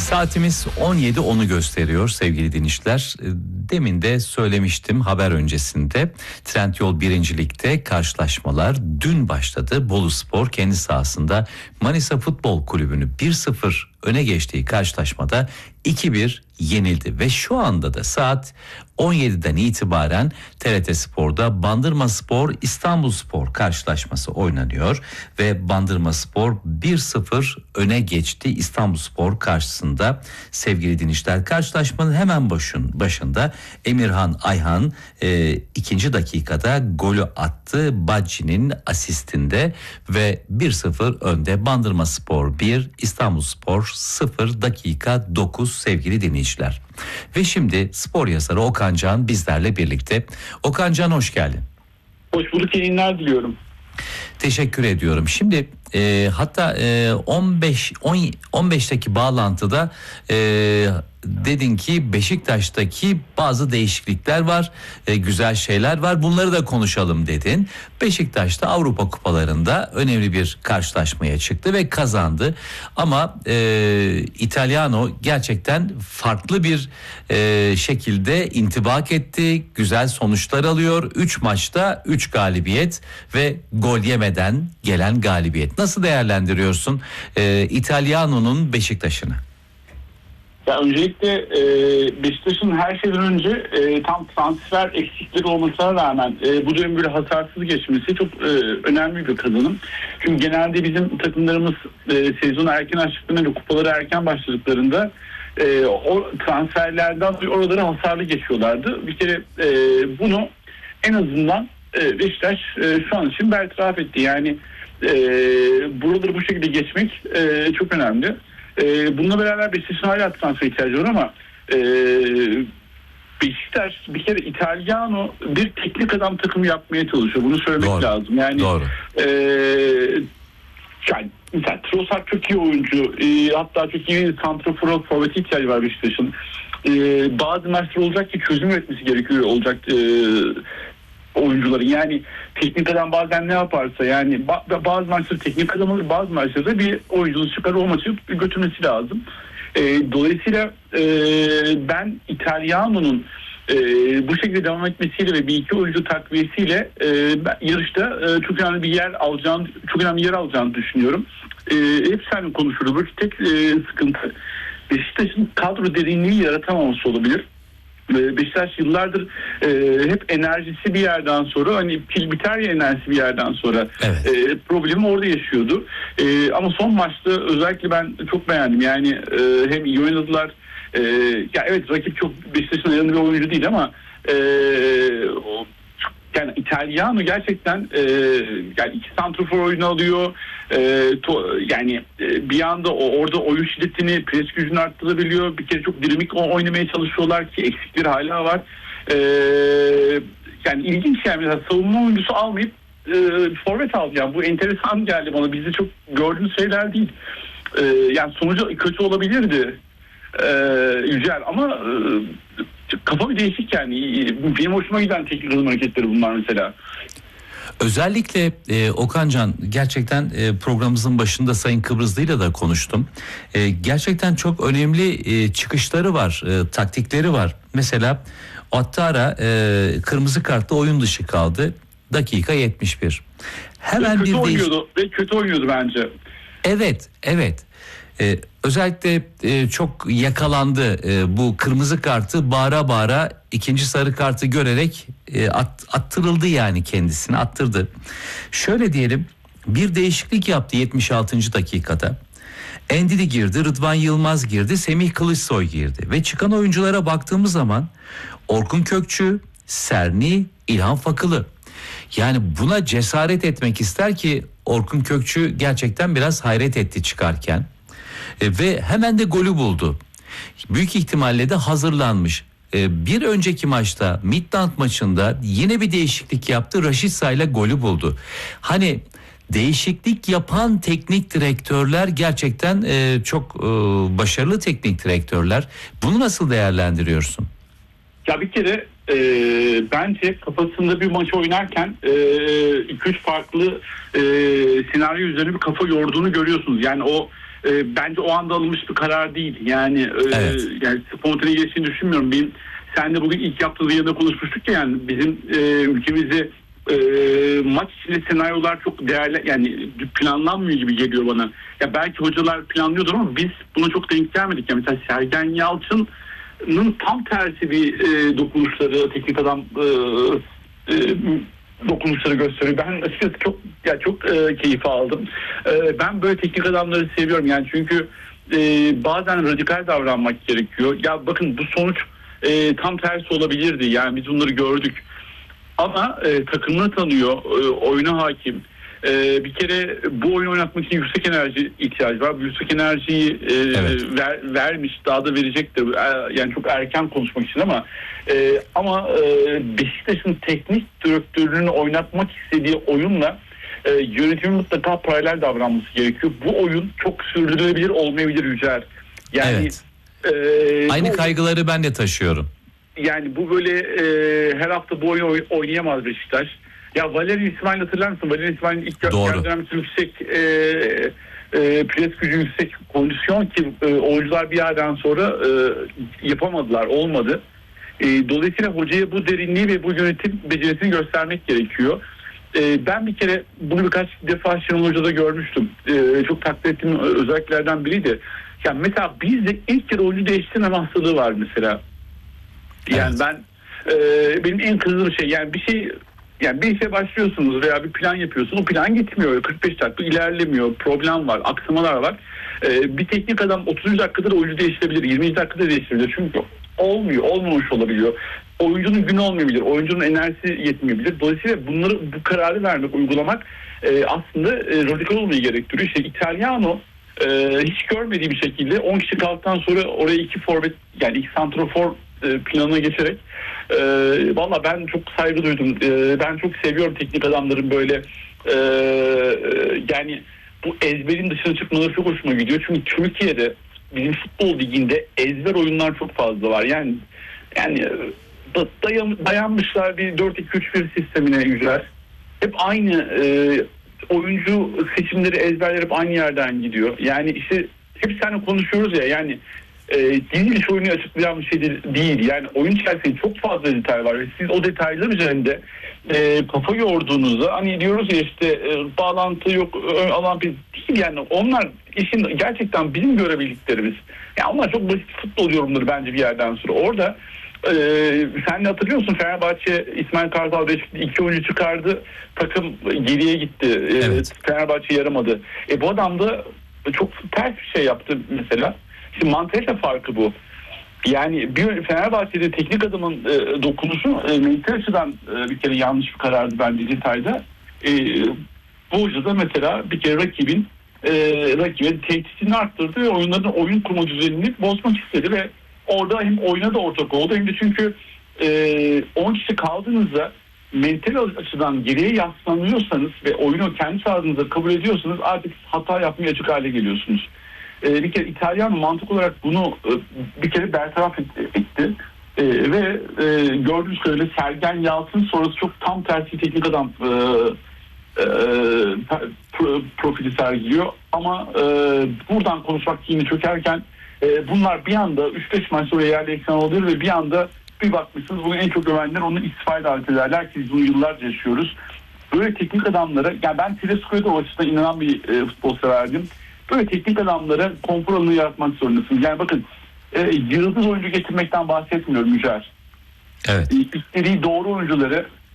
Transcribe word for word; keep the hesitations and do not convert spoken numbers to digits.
Saatimiz on yedi onu gösteriyor sevgili dinleyiciler. Demin de söylemiştim haber öncesinde. Trendyol birincilikte karşılaşmalar dün başladı. Boluspor kendi sahasında Manisa Futbol Kulübü'nü bir sıfır öne geçtiği karşılaşmada iki bir yenildi. Ve şu anda da saat on yediden itibaren T R T Spor'da Bandırmaspor İstanbulspor karşılaşması oynanıyor. Ve Bandırmaspor bir sıfır öne geçti İstanbulspor karşısında sevgili dinleyiciler. Karşılaşmanın hemen başın, başında Emirhan Ayhan e, ikinci dakikada golü attı. Bacci'nin asistinde ve bir sıfır önde. Bandırmaspor bir, İstanbulspor sıfır, dakika dokuz sevgili dinleyiciler. Ve şimdi spor yazarı Okan Can bizlerle birlikte. Okan Can, hoş geldin. Hoş bulduk, yayınlar diliyorum. Teşekkür ediyorum. Şimdi e, hatta e, on beş on beşteki bağlantıda e, dedin ki Beşiktaş'taki bazı değişiklikler var, e, güzel şeyler var. Bunları da konuşalım dedin. Beşiktaş'ta Avrupa Kupalarında önemli bir karşılaşmaya çıktı ve kazandı. Ama e, İtalyano gerçekten farklı bir e, şekilde intibak etti. Güzel sonuçlar alıyor. üç maçta üç galibiyet ve gol yemeden gelen galibiyet. Nasıl değerlendiriyorsun e, İtalyano'nun Beşiktaş'ını? Ya öncelikle e, Beşiktaş'ın her şeyden önce e, tam transfer eksikleri olmasına rağmen e, bu dönem böyle hasarsız geçmesi çok e, önemli bir kazanım. Çünkü genelde bizim takımlarımız e, sezonu erken açtıklarında ve kupaları erken başladıklarında e, o transferlerden oraları hasarlı geçiyorlardı. Bir kere e, bunu en azından e, Beşiktaş e, şu an için bertaraf etti. Yani e, buraları bu şekilde geçmek e, çok önemli. Ee, bununla beraber Beşiktaş'ın hala transfer ihtiyacı var ama e, Beşiktaş bir kere İtalyano bir teknik adam takımı yapmaya çalışıyor. Bunu söylemek Doğru. lazım. Yani Doğru. E, yani mesela Trossard çok iyi oyuncu. E, hatta çok iyi santrafor forveti ihtiyacı var Beşiktaş'ın. E, bazı maçlar olacak ki çözüm üretmesi gerekiyor olacak e, oyuncuların. Yani teknik adam bazen ne yaparsa, yani bazı maçları teknik adam alır, bazı maçlarda bir oyuncunun çıkar o maçı götürmesi lazım. E, dolayısıyla e, ben İtalyano'nun e, bu şekilde devam etmesiyle ve bir iki oyuncu takviyesiyle e, yarışta e, çok önemli bir yer alacağını, çok önemli yer alacağını düşünüyorum. E, hep seninle konuşuruz. Bu tek e, sıkıntı Beşiktaş'ın kadro derinliği yaratamaması olabilir. Beşiktaş yıllardır e, hep enerjisi bir yerden sonra, hani pil biter ya enerjisi bir yerden sonra, evet. e, problemi orada yaşıyordu. E, ama son maçta özellikle ben çok beğendim. Yani e, hem iyi oynadılar. E, ya evet, rakip çok Beşiktaş'ın yanında bir oyuncu değil ama e, o, yani İtalyano gerçekten e, yani iki santrafor oyunu alıyor. E, to, yani e, bir anda o, orada oyun şiddetini, pres gücünü arttırabiliyor. Bir kere çok dinamik oynamaya çalışıyorlar ki eksikleri hala var. E, yani ilginç, yani mesela savunma oyuncusu almayıp e, forvet aldı. Yani bu enteresan geldi bana. Bizde çok gördüğümüz şeyler değil. E, yani sonucu kötü olabilirdi. E, Yücel ama e, kafa bir değişik yani. Benim hoşuma giden teknik adım hareketleri bunlar mesela. Özellikle e, Okan Can, gerçekten e, programımızın başında Sayın Kıbrıslı'yla da konuştum. E, gerçekten çok önemli e, çıkışları var, e, taktikleri var. Mesela Ouattara e, kırmızı kartla oyun dışı kaldı. Dakika yetmiş bir. Hemen ve kötü bir oynuyordu değiş... ve kötü oynuyordu bence. Evet, evet. Ee, özellikle e, çok yakalandı, e, bu kırmızı kartı bağıra bağıra ikinci sarı kartı görerek e, at, attırıldı, yani kendisini attırdı. Şöyle diyelim, bir değişiklik yaptı yetmiş altıncı dakikada. Endidi girdi, Rıdvan Yılmaz girdi, Semih Kılıçsoy girdi ve çıkan oyunculara baktığımız zaman Orkun Kökçü, Serni, İlhan Fakılı. Yani buna cesaret etmek ister ki Orkun Kökçü gerçekten biraz hayret etti çıkarken. E, ve hemen de golü buldu. Büyük ihtimalle de hazırlanmış. E, bir önceki maçta Midland maçında yine bir değişiklik yaptı. Rashica ile golü buldu. Hani değişiklik yapan teknik direktörler gerçekten e, çok e, başarılı teknik direktörler. Bunu nasıl değerlendiriyorsun? Ya bir kere e, bence kafasında bir maç oynarken iki üç farklı e, senaryo üzerine bir kafa yorduğunu görüyorsunuz. Yani o e, bence o anda alınmış bir karar değil. Yani, e, Evet. yani spontane geçtiğini düşünmüyorum. Benim sen de bugün ilk yaptığımız yanında konuşmuştuk ya, yani bizim e, ülkemizde e, maç içinde senaryolar çok değerli, yani planlanmıyor gibi geliyor bana. Ya belki hocalar planlıyordur ama biz buna çok denk gelmedik. Yani mesela Sergen Yalçın'ın tam tersi bir e, dokunuşları, teknik adam e, e, dokunuşları gösteriyor. Ben açıkçası çok ya çok e, keyif aldım. E, ben böyle teknik adamları seviyorum yani, çünkü e, bazen radikal davranmak gerekiyor. Ya bakın, bu sonuç e, tam tersi olabilirdi. Yani biz bunları gördük. Ama e, takımını tanıyor, e, oyuna hakim. E, bir kere bu oyunu oynatmak için yüksek enerji ihtiyacı var. Bu yüksek enerjiyi e, Evet. ver, vermiş, daha da verecektir. E, yani çok erken konuşmak için ama e, ama e, Beşiktaş'ın teknik direktörünün oynatmak istediği oyunla e, yönetimin mutlaka paralel davranması gerekiyor. Bu oyun çok sürdürülebilir olmayabilir Yücel. Yani Evet. e, Aynı bu, kaygıları ben de taşıyorum. yani bu böyle e, her hafta bu oyunu oy- oynayamaz Beşiktaş. Ya Valerian İsmail, hatırlar mısın? Valerian İsmail'in ilk Doğru. gel dönemde yüksek e, e, pres gücü, yüksek kondisyon ki e, oyuncular bir yerden sonra e, yapamadılar, olmadı. E, dolayısıyla hocaya bu derinliği ve bu yönetim becerisini göstermek gerekiyor. E, ben bir kere bunu birkaç defa Şenol Hoca'da görmüştüm. E, çok takdir ettiğim özelliklerden biriydi. Yani mesela bizde ilk kere oyuncu değiştirme hastalığı var mesela. Yani Evet. ben e, benim en kızdığım şey, yani bir şey, yani bir işe başlıyorsunuz veya bir plan yapıyorsunuz, o plan gitmiyor, kırk beş dakika ilerlemiyor, problem var, aksamalar var. E, bir teknik adam otuz dakikada da oyuncu değiştirebilir, yirmi dakikada da değiştirebilir, çünkü olmuyor, olmamış olabiliyor. Oyuncunun günü olmayabilir, oyuncunun enerjisi yetmeyebilir. Dolayısıyla bunları, bu kararı vermek, uygulamak e, aslında e, radikal olmayı gerektiriyor. İşte İtalyano e, hiç görmediği bir şekilde on kişi kaldıktan sonra oraya iki forvet, yani iki santrafor e, planına geçerek e, valla ben çok saygı duydum. E, ben çok seviyorum teknik adamların böyle e, e, yani bu ezberin dışına çıkmaları çok hoşuma gidiyor. Çünkü Türkiye'de bizim futbol liginde ezber oyunlar çok fazla var. Yani yani da, dayan, dayanmışlar bir dört iki üç bir sistemine Yücel. Hep aynı e, oyuncu seçimleri, ezberler hep aynı yerden gidiyor. Yani işte hep seninle konuşuyoruz ya, yani e, diziliş oyunu açıklayan bir şey değil. Yani oyun içerisinde çok fazla detay var ve siz o detaylar üzerinde e, kafa yorduğunuzda, hani diyoruz ya işte e, bağlantı yok, ön alan bir değil, yani onlar işin gerçekten bizim görebildiklerimiz. Yani onlar çok basit futbol yorumları bence bir yerden sonra. Orada Ee, sen de hatırlıyorsun, Fenerbahçe İsmail Kartal Beşiktaş'ta iki oyuncu çıkardı, takım geriye gitti. Ee, Evet. Fenerbahçe yaramadı. E, bu adam da çok ters bir şey yaptı mesela. Şimdi mantalite farkı bu. Yani bir Fenerbahçe'de teknik adamın e, dokunuşu e, mental açıdan e, bir kere yanlış bir karardı bence detayda. E, bu hoca da mesela bir kere rakibin e, rakibe tehditini arttırdı ve oyunların oyun kurma düzenini bozmak istedi ve orada hem oyuna da ortak oldu, hem de çünkü e, on kişi kaldığınızda mental açıdan geriye yaslanıyorsanız ve oyunu kendi sahasınızda kabul ediyorsanız artık hata yapmaya açık hale geliyorsunuz. E, bir kere İtalyan mantık olarak bunu e, bir kere bertaraf etti. E, ve e, gördüğünüz kadarıyla Sergen Yalçın sonrası çok tam tersi teknik adam e, e, pro, profili sergiliyor. Ama e, buradan konuşmak yine çökerken e, bunlar bir anda üç beş maç sonra yerli ekran oluyor ve bir anda bir bakmışsınız bugün en çok övenler onu istifaya davet ederler ki biz bunu yıllarca yaşıyoruz. Böyle teknik adamlara, yani ben Tedesco'ya da o açıdan inanan bir e, futbol severdim. Böyle teknik adamlara konfor alanı yaratmak zorundasınız. Yani bakın e, yıldız oyuncu getirmekten bahsetmiyorum Mücahit. Evet. E, istediği doğru oyuncuları